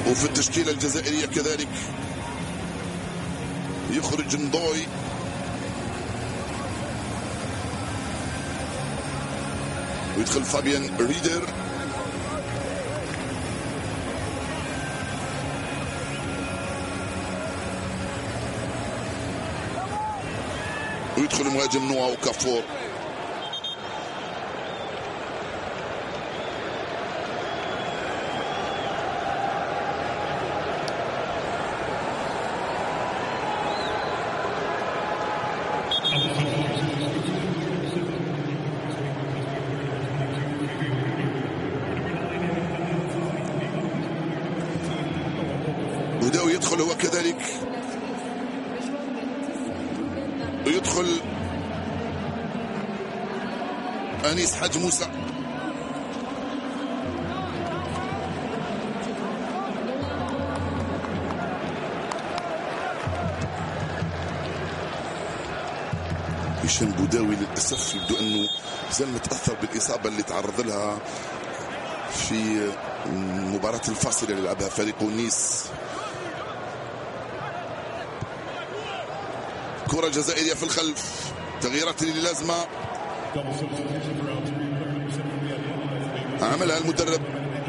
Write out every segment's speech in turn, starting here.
وفي التشكيلة الجزائرية كذلك يخرج نضوي ويدخل فابيان ريدر. ويدخل المهاجم نواو كافور. بوداوي يدخل هو كذلك، ويدخل أنيس حاج موسى. هشام بوداوي للأسف يبدو أنه زال متأثر بالإصابة اللي تعرض لها في المباراة الفاصلة اللي لعبها فريق نيس. كرة جزائرية في الخلف، تغييرات اللي لازمة عملها المدرب.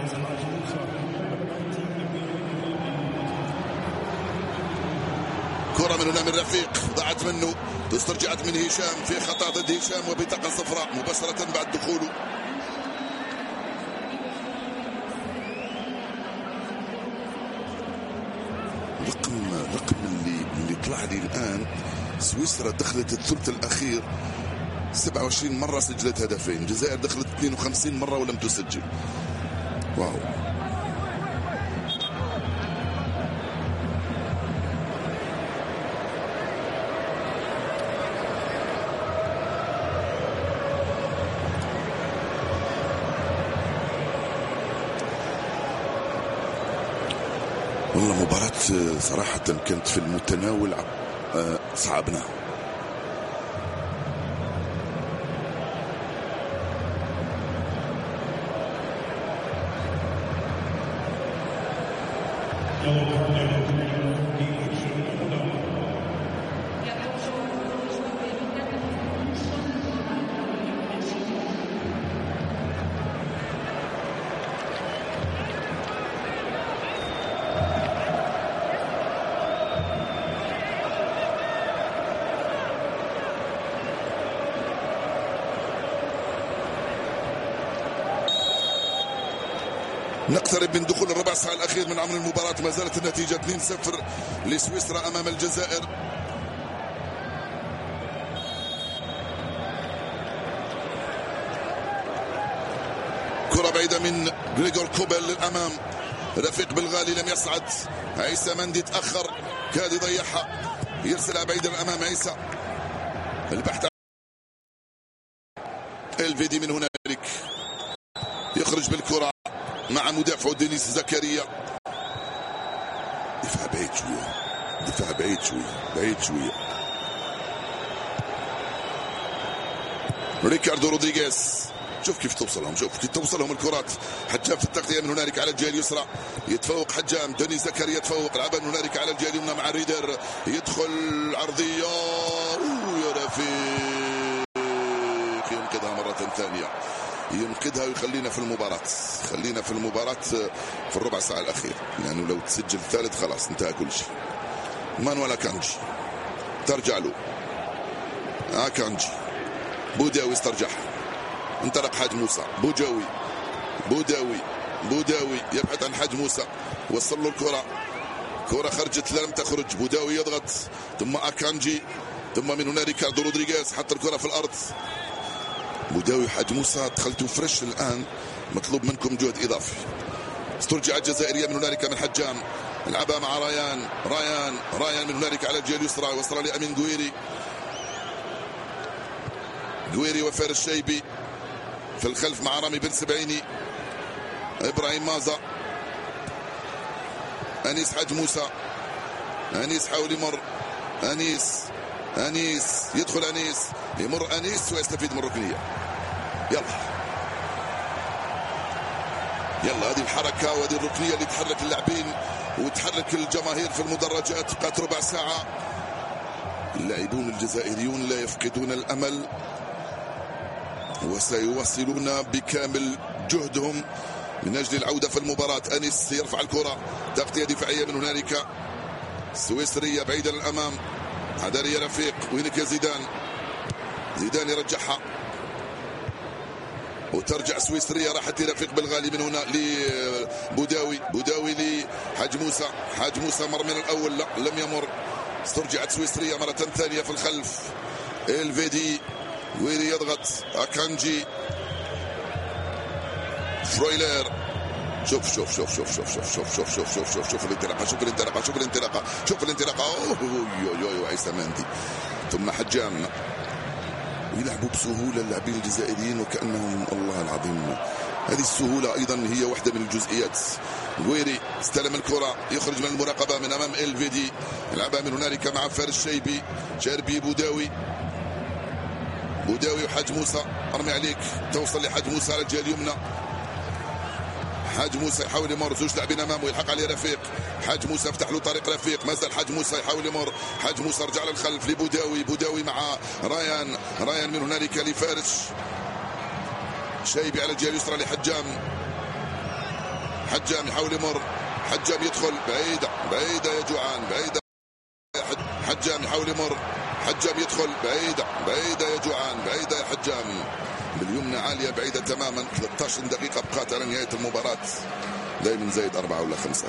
كرة من هنا من رفيق ضاعت منه، استرجعت من هشام في خطأ ضد هشام وبطاقة صفراء مباشرة بعد دخوله. الرقم اللي طلع لي الآن، سويسرا دخلت الثلث الأخير 27 مرة سجلت هدفين، الجزائر دخلت 52 مرة ولم تسجل. واو. والله مباراة صراحة كانت في المتناول، صعبنا. نقترب من دخول الربع ساعة الأخير من عمر المباراة. ما زالت النتيجة 2-0 لسويسرا أمام الجزائر. كرة بعيدة من غريغور كوبل للأمام، رفيق بالغالي لم يصعد، عيسى مندي تأخر كاد يضيعها، يرسلها بعيدا الأمام عيسى. البحث الفيدي من هنالك، يخرج بالكرة مع مدافع دينيس زكريا. دفاع بعيد شوية، دفاع بعيد شوية. ريكاردو رودريغيز، شوف كيف توصلهم، شوف كيف توصلهم الكرات. حجام في التغطية من هنالك على الجهة اليسرى، يتفوق حجام. دينيس زكريا يتفوق، لعبها من هنالك على الجهة اليمنى مع ريدر، يدخل عرضية يا رفيق، ينقذها مرة ثانية، ينقذها ويخلينا في المباراة. خلينا في المباراة في الربع ساعة الأخير، لأنه لو تسجل ثالث خلاص انتهى كل شيء. مانويل أكانجي ترجع له، أكانجي بوداوي استرجعها، انطلق حاج موسى، بوداوي يبحث عن حاج موسى، وصل له الكرة، كرة خرجت لم تخرج، بوداوي يضغط، ثم أكانجي، ثم من هنا ريكاردو رودريغيز حط الكرة في الأرض. بوداوي حاج موسى دخلتوا فريش الآن، مطلوب منكم جهد إضافي. استرجعت الجزائرية من هنالك من حجام، لعبها مع رايان من هنالك على الجهة اليسرى، وصل لأمين جويري وفارس الشيبي في الخلف مع رامي بن سبعيني، إبراهيم مازا، أنيس حاج موسى، أنيس حاول يمر، أنيس يدخل، يمر أنيس ويستفيد من الركنية. يلا يلا هذه الحركة وهذه الركنية اللي تحرك اللاعبين وتحرك الجماهير في المدرجات. بقات ربع ساعة. اللاعبون الجزائريون لا يفقدون الأمل وسيواصلون بكامل جهدهم من أجل العودة في المباراة. أنيس يرفع الكرة، تغطية دفاعية من هنالك سويسرية بعيدا الأمام. عدارية رفيق، وينك يا زيدان؟ زيدان يرجعها وترجع سويسرية، راحت لرفيق بالغالي من هنا لبوداوي، بوداوي لحاج موسى، حاج موسى مر من الأول، لا لم يمر. استرجعت سويسرية مرة ثانية في الخلف. الفيدي ويلي يضغط، أكانجي، فرويلر. شوف شوف شوف شوف شوف شوف شوف شوف شوف شوف شوف شوف الانطلاقة، شوف الانطلاقة، شوف الانطلاقة، شوف الانطلاقة. اوه عيسى مندي ثم حجام. يلعبوا بسهولة اللاعبين الجزائريين وكأنهم الله العظيم. هذه السهولة أيضا هي واحدة من الجزئيات. غويري استلم الكرة، يخرج من المراقبة من أمام الفيدي، يلعبها من هنالك مع فارس شيبي، شربي، بوداوي، بوداوي وحاج موسى. أرمي عليك، توصل لحاج موسى على الجهة اليمنى. حاج موسى يحاول يمر، زوج لاعبين امامه، يلحق عليه رفيق. حاج موسى فتح له طريق رفيق، ما زال حاج موسى يحاول يمر. حاج موسى رجع للخلف لبوداوي، بوداوي مع ريان، ريان من هنالك لفارس شيبي على الجهه اليسرى لحجام. حجام يحاول يمر، حجام يدخل بعيده بعيده يا جوعان، بعيده. حجام يحاول يمر، حجام يدخل بعيده بعيده يا جوعان، بعيده يا حجام. باليمنى عالية بعيدة تماما. 13 دقيقة بقات على نهاية المباراة، دائما زايد 4 ولا 5.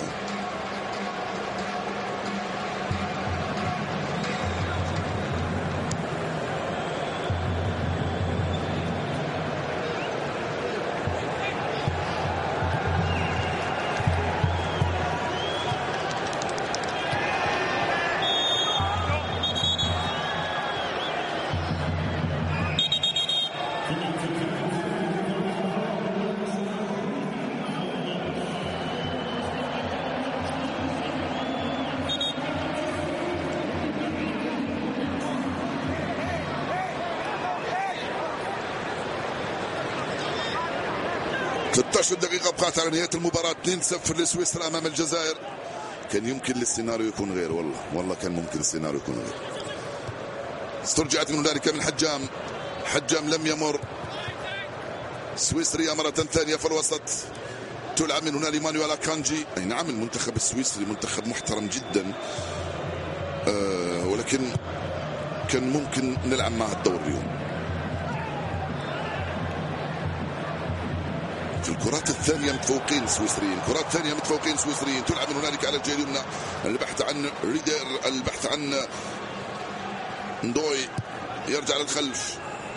13 دقيقة بقات على نهاية المباراة. 2-0 لسويسرا أمام الجزائر. كان يمكن للسيناريو يكون غير، والله كان ممكن السيناريو يكون غير. استرجعت من هنالك من حجام، حجام لم يمر. سويسرية مرة ثانية في الوسط، تلعب من هنا لمانويل أكانجي. أي نعم، المنتخب السويسري منتخب محترم جدا، ولكن كان ممكن نلعب مع الدور اليوم. في الكرات الثانية متفوقين السويسريين، الكرات الثانية متفوقين السويسريين. تلعب من هنالك على الجهة اليمنى، البحث عن ريدر، البحث عن ندوي، يرجع للخلف.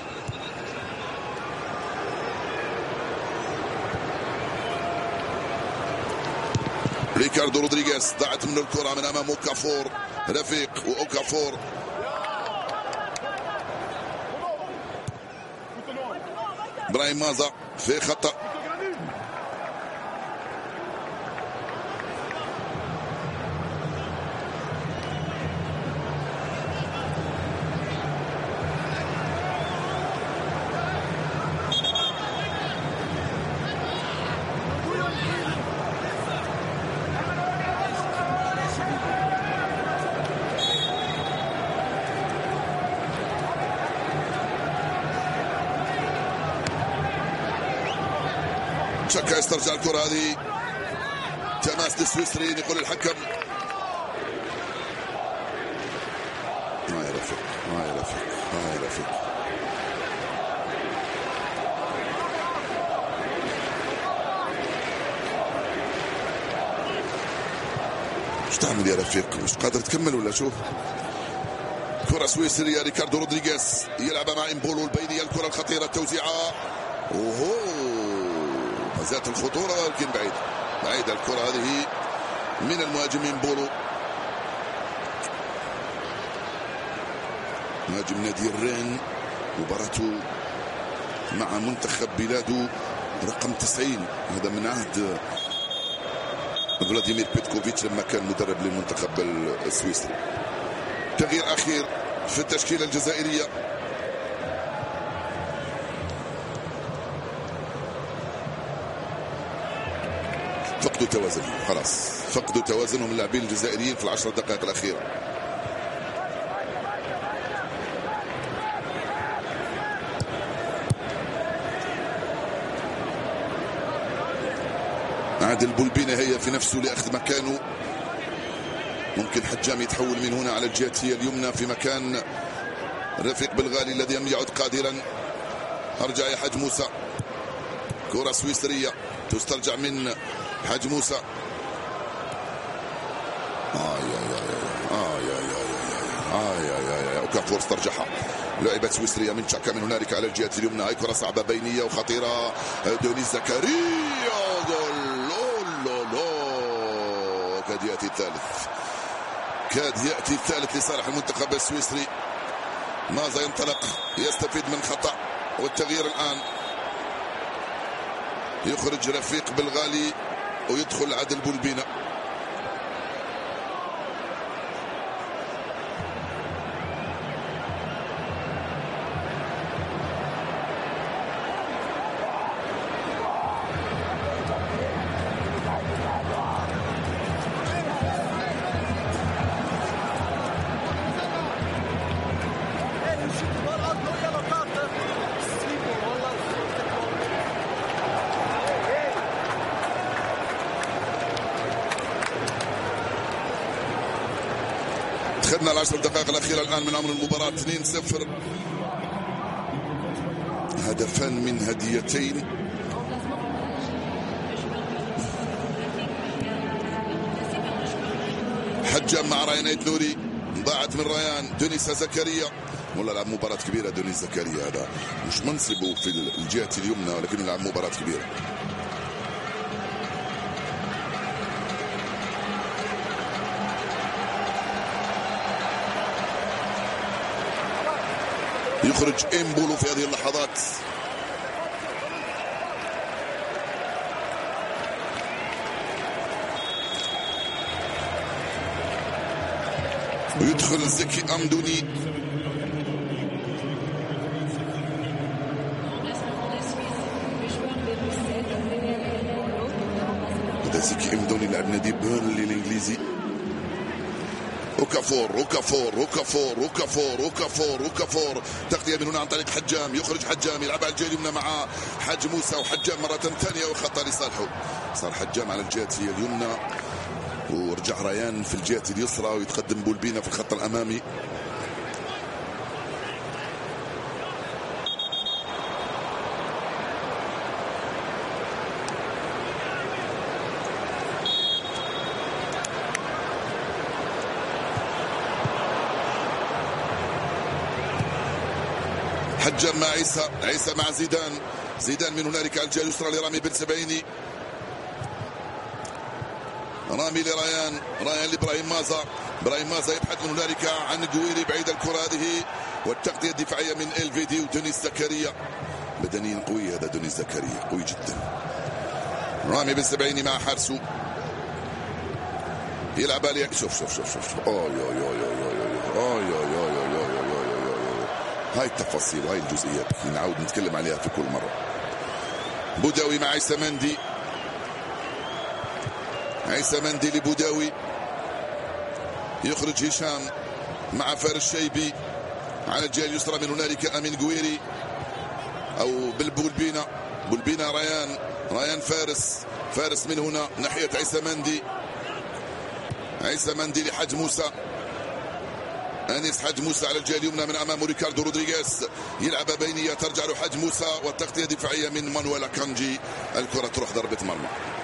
ريكاردو رودريغيز، ضاعت منه الكرة من أمام أوكافور، رفيق وأوكافور. إبراهيم مازا في خطأ. شكا يسترجع الكرة هذه، تماس للسويسريين، يقول الحكم ما يا رفيق، ما يا رفيق، ما يا رفيق. ايش تعمل يا رفيق؟ مش قادر تكمل ولا شو؟ كرة سويسرية، ريكاردو رودريغيز يلعب مع امبولو البينية، الكرة الخطيرة، التوزيعة، اوهو ذات الخطورة ولكن بعيدة الكرة هذه من المهاجمين. بولو مهاجم نادي الرين، مباراته مع منتخب بلاده رقم 90، هذا من عهد فلاديمير بيتكوفيتش لما كان مدرب للمنتخب السويسري. تغيير أخير في التشكيلة الجزائرية. فقدوا توازنهم، خلاص فقدوا توازنهم اللاعبين الجزائريين في العشر دقائق الأخيرة. عادل بولبينة هي في نفسه لأخذ مكانه. ممكن حجام يتحول من هنا على الجهة اليمنى في مكان رفيق بالغالي الذي لم يعد قادرا. أرجع يا حاج موسى، كرة سويسرية تسترجع من حاج موسى. وكافور استرجعها. لعبة سويسرية من شاكا من هنالك على الجهة اليمنى. هاي كرة صعبة بينية وخطيرة. دونيس زكريا جول. كاد يأتي الثالث، كاد يأتي الثالث لصالح المنتخب السويسري. ماذا ينطلق، يستفيد من خطأ والتغيير الآن. يخرج رفيق بالغالي ويدخل عادل بولبينة. دخلنا العشر دقائق الأخيرة الآن من عمر المباراة. 2-0، هدفان من هديتين. حجام مع ريان ايدنوري، ضاعت من ريان. دونيس زكريا، والله لعب مباراة كبيرة دونيس زكريا، هذا مش منصبه في الجهة اليمنى ولكنه لعب مباراة كبيرة. يخرج إمبولو في هذه اللحظات. ويدخل زكي أمدوني. هذا زكي أمدوني لاعب نادي بيرنلي الإنجليزي. وكافور تغطية من هنا عن طريق حجام. يخرج حجام يلعب على الجهة اليمنى مع حاج موسى، وحجام مرة ثانية وخطأ لصالحه. صار حجام على الجهة اليمنى ورجع ريان في الجهة اليسرى، ويتقدم بولبينة في الخط الأمامي. حجام مع عيسى مع زيدان من هنالك على الجهة اليسرى لرامي بن سبعيني. رامي لريان لابراهيم مازا يبحث من هنالك عن جويري بعيد الكرة هذه، والتغطية الدفاعية من الفيدي ودونيس زكريا. بدنيا قوي هذا دونيس زكريا، قوي جدا. رامي بن سبعيني مع حارسو يلعب عليه. شوف هاي التفاصيل وهاي الجزئيات نعود نتكلم عليها في كل مرة. بوداوي مع عيسى مندي لبوداوي. يخرج هشام مع فارس شيبي على الجهة اليسرى من هنالك أمين جويري أو بالبولبينة. بولبينة ريان فارس من هنا ناحية عيسى مندي لحاج موسى. أنيس حاج موسى على الجهة اليمنى من أمامه ريكاردو رودريغيز. يلعب بينية ترجع له حاج موسى، والتغطية دفاعية من مانويل كانجي. الكرة تروح ضربة مرمى.